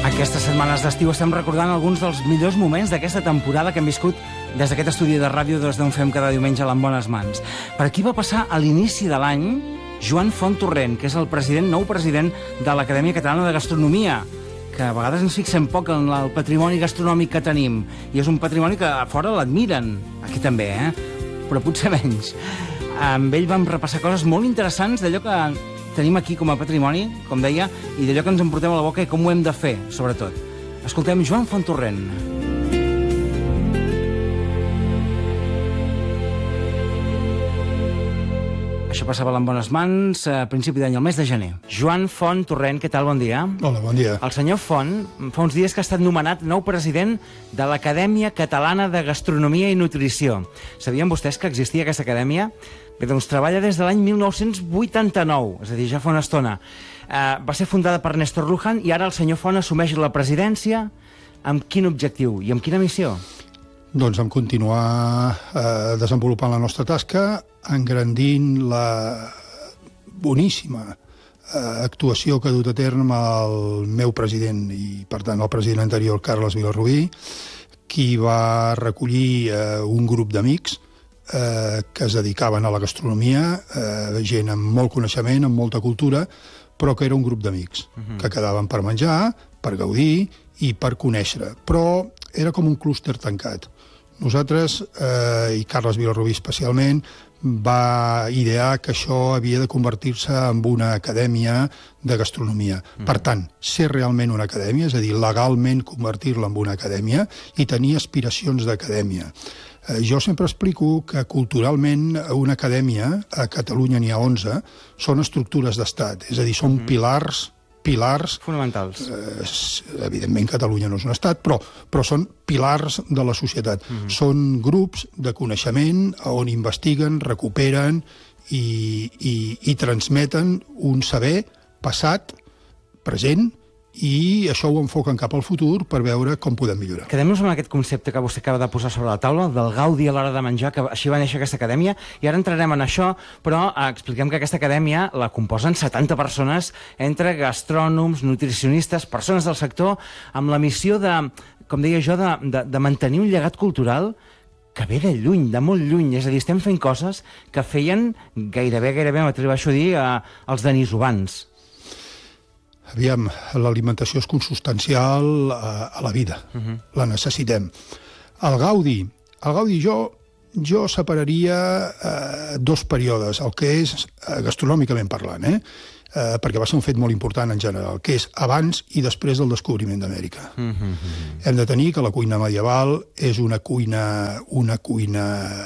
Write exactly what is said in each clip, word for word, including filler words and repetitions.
Aquestes setmanes d'estiu estem recordant alguns dels millors moments d'aquesta temporada que hem viscut des d'aquest estudi de ràdio des d'on fem cada diumenge a l'En Bones Mans. Per aquí va passar a l'inici de l'any Joan Font Torrent, que és el president, nou president de l'Acadèmia Catalana de Gastronomia, que a vegades ens fixem poc en el patrimoni gastronòmic que tenim, i és un patrimoni que a fora l'admiren, aquí també, eh? Però potser menys. Amb ell vam repassar coses molt interessants d'allò que tenim aquí com a patrimoni, com deia, i d'allò que ens emportem a la boca i com ho hem de fer, sobretot. Escoltem Joan Font Torrent. Això passava a l'En Bones Mans a principi d'any, al mes de gener. Joan Font Torrent, què tal? Bon dia. Hola, bon dia. El senyor Font fa uns dies que ha estat nomenat nou president de l'Acadèmia Catalana de Gastronomia i Nutrició. Sabien vostès que existia aquesta acadèmia? Bé, doncs treballa des de l'any mil nou-cents vuitanta-nou, és a dir, ja fa una estona. Eh, va ser fundada per Néstor Luján i ara el senyor Font assumeix la presidència. Amb quin objectiu i amb quina missió? Doncs amb continuar eh, desenvolupant la nostra tasca, engrandint la boníssima eh, actuació que ha dut a terme el meu president i, per tant, el president anterior, Carles Vilarrubí, qui va recollir eh, un grup d'amics eh, que es dedicaven a la gastronomia, eh, gent amb molt coneixement, amb molta cultura, però que era un grup d'amics, uh-huh. que quedaven per menjar, per gaudir i per conèixer. Però era com un clúster tancat. Nosaltres, eh, i Carles Vilarrubí especialment, va idear que això havia de convertir-se en una acadèmia de gastronomia. Mm. Per tant, ser realment una acadèmia, és a dir, legalment convertir-la en una acadèmia i tenir aspiracions d'acadèmia. Eh, jo sempre explico que culturalment una acadèmia, a Catalunya n'hi ha onze, són estructures d'estat, és a dir, són mm. pilars pilars... fonamentals. Eh, evidentment, Catalunya no és un estat, però, però són pilars de la societat. Mm-hmm. Són grups de coneixement on investiguen, recuperen i, i, i transmeten un saber passat, present, i això ho enfoquen cap al futur per veure com podem millorar. Quedem-nos amb aquest concepte que vostè acaba de posar sobre la taula, del gaudi a l'hora de menjar, que així va néixer aquesta acadèmia, i ara entrarem en això, però eh, expliquem que aquesta acadèmia la composen setanta persones, entre gastrònoms, nutricionistes, persones del sector, amb la missió de, com deia jo, de, de, de mantenir un llegat cultural que ve de lluny, de molt lluny. És a dir, estem fent coses que feien gairebé, gairebé, m'atreveixo a dir, eh, els denisovans. Aviam, l'alimentació és consustancial a, a la vida. Uh-huh. La necessitem. El gaudi, el gaudi jo, jo separaria eh, dos períodes, el que és eh, gastronòmicament parlant, eh? Eh, perquè va ser un fet molt important en general, que és abans i després del descobriment d'Amèrica. Uh-huh. Hem de tenir que la cuina medieval és una cuina, una cuina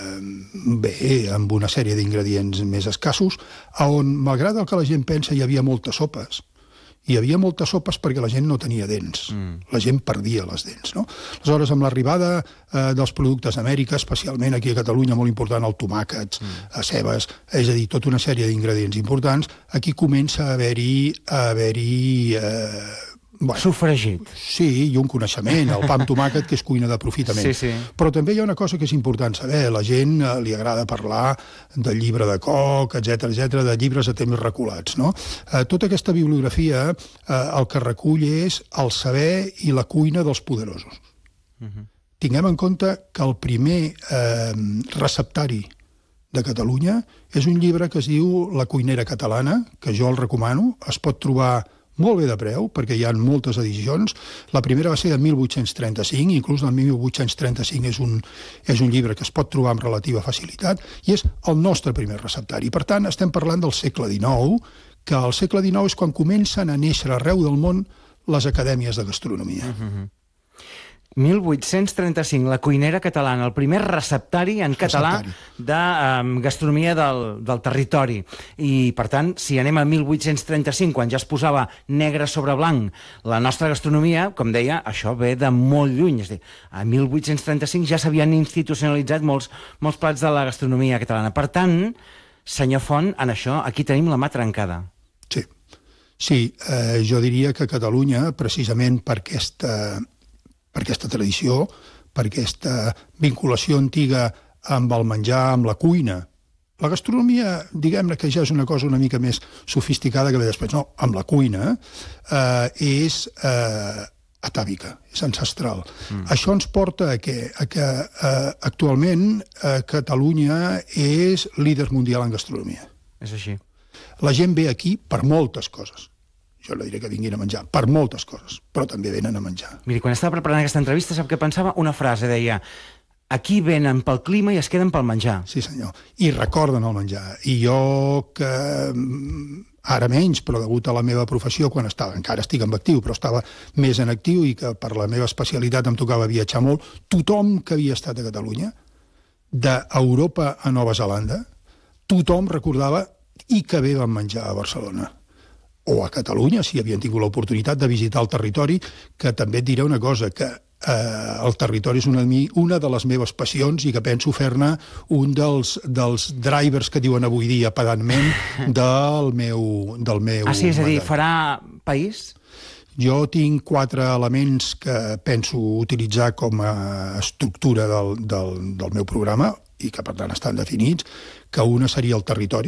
bé, amb una sèrie d'ingredients més escassos, on, malgrat el que la gent pensa, hi havia moltes sopes. Hi havia moltes sopes perquè la gent no tenia dents. Mm. La gent perdia les dents, no? Aleshores, amb l'arribada eh, dels productes d'Amèrica, especialment aquí a Catalunya, molt important, el tomàquets, mm. a cebes, és a dir, tota una sèrie d'ingredients importants, aquí comença a haver-hi a haver-hi eh, bueno, sofregit. Sí, i un coneixement, el pa amb tomàquet, que és cuina d'aprofitament. Sí, sí. Però també hi ha una cosa que és important saber. La gent eh, li agrada parlar del llibre de Koch, etcètera, etcètera, de llibres a temps reculats, no? Eh, tota aquesta bibliografia eh, el que recull és el saber i la cuina dels poderosos. Uh-huh. Tinguem en compte que el primer eh, receptari de Catalunya és un llibre que es diu La cuinera catalana, que jo el recomano, es pot trobar molt bé de preu, perquè hi ha moltes edicions. La primera va ser de mil vuit-cents trenta-cinc, inclús del mil vuit-cents trenta-cinc és un, és un llibre que es pot trobar amb relativa facilitat, i és el nostre primer receptari. Per tant, estem parlant del segle dinou, que al segle dinou és quan comencen a néixer arreu del món les acadèmies de gastronomia. Uh-huh. mil vuit-cents trenta-cinc, la cuinera catalana, el primer receptari en català receptari. de um, gastronomia del, del territori. I, per tant, si anem a mil vuit-cents trenta-cinc, quan ja es posava negre sobre blanc la nostra gastronomia, com deia, això ve de molt lluny. És a dir, a mil vuit-cents trenta-cinc ja s'havien institucionalitzat molts, molts plats de la gastronomia catalana. Per tant, senyor Font, en això, aquí tenim la mà trencada. Sí, sí eh, jo diria que Catalunya, precisament per aquesta... per aquesta tradició, per aquesta vinculació antiga amb el menjar, amb la cuina. La gastronomia, diguem-ne que ja és una cosa una mica més sofisticada que ve després, no, amb la cuina, eh, és eh, atàvica, és ancestral. Mm. Això ens porta a que, a que eh, actualment eh, Catalunya és líder mundial en gastronomia. És així. La gent ve aquí per moltes coses. Jo no diré que vinguin a menjar, per moltes coses, però també venen a menjar. Miri, quan estava preparant aquesta entrevista, sap què pensava? Una frase, deia, aquí venen pel clima i es queden pel menjar. Sí, senyor. I recorden el menjar. I jo, que ara menys, però degut a la meva professió, quan estava, encara estic en actiu, però estava més en actiu i que per la meva especialitat em tocava viatjar molt, tothom que havia estat a Catalunya, d'Europa a Nova Zelanda, tothom recordava i que bé vam menjar a Barcelona. O a Catalunya, si havien tingut l'oportunitat de visitar el territori, que també et diré una cosa, que eh, el territori és una, una de les meves passions i que penso fer-ne un dels, dels drivers que diuen avui dia pedantment del meu, del meu Ah, sí, és a dir, mandat. farà país? Jo tinc quatre elements que penso utilitzar com a estructura del, del, del meu programa i que, per tant, estan definits, que una seria el territori,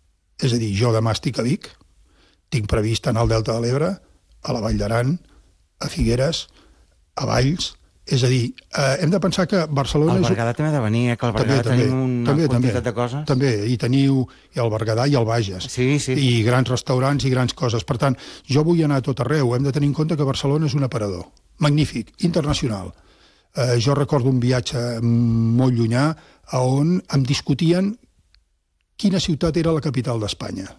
és a dir, jo demà estic a Vic, tinc previst anar al Delta de l'Ebre, a la Vall d'Aran, a Figueres, a Valls. És a dir, eh, hem de pensar que Barcelona... El és... Berguedà també ha de venir, eh? Que al Berguedà també, tenim una també, quantitat també, de coses. També, i teniu i el Berguedà i el Bages. Sí, sí. I grans restaurants i grans coses. Per tant, jo vull anar a tot arreu. Hem de tenir en compte que Barcelona és un aparador. Magnífic, internacional. Eh, jo recordo un viatge molt llunyà on em discutien quina ciutat era la capital d'Espanya.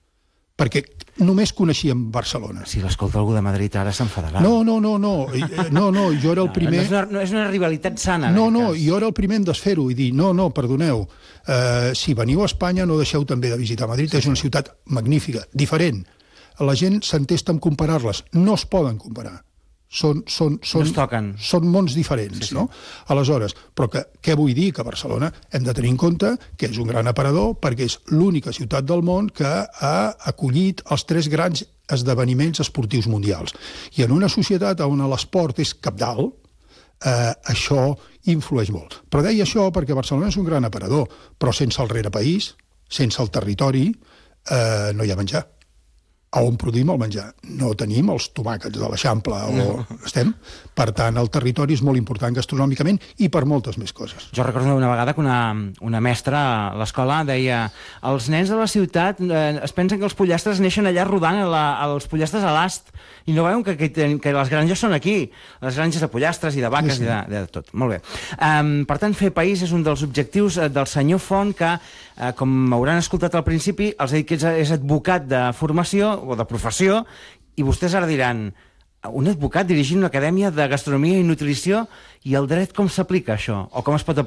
Perquè només coneixíem Barcelona. Si l'escolta algú de Madrid ara s'enfadarà. No, no, no, no, no, no, jo era el primer... No, no, és una, no és una rivalitat sana. No, no, jo era el primer en desfer-ho i dir, no, no, perdoneu, eh, si veniu a Espanya no deixeu també de visitar Madrid, és una ciutat magnífica, diferent. La gent s'entesta en comparar-les, no es poden comparar. Són, són, són, no es toquen. Són mons diferents, sí, sí. No? Aleshores, però que, què vull dir? Que Barcelona hem de tenir en compte que és un gran aparador perquè és l'única ciutat del món que ha acollit els tres grans esdeveniments esportius mundials. I en una societat on l'esport és cabdal, eh, això influeix molt. Però deia això perquè Barcelona és un gran aparador, però sense el rerepaís, sense el territori, eh, no hi ha menjar. A on produïm el menjar? No tenim els tomàquets de l'Eixample, o no. Estem? Per tant, el territori és molt important gastronòmicament i per moltes més coses. Jo recordo una vegada que una, una mestra a l'escola deia els nens de la ciutat eh, es pensen que els pollastres neixen allà rodant a la, als pollastres a l'ast i no veuen que, que, que les granges són aquí, les granges de pollastres i de vaques sí, sí. i de, de tot. Molt bé. Um, per tant, fer país és un dels objectius del senyor Font que, uh, com hauran escoltat al principi, els he dit que és, és advocat de formació o de professió, i vostès ara diran un advocat dirigint una acadèmia de gastronomia i nutrició, i el dret com s'aplica això? O com es pot aplicar?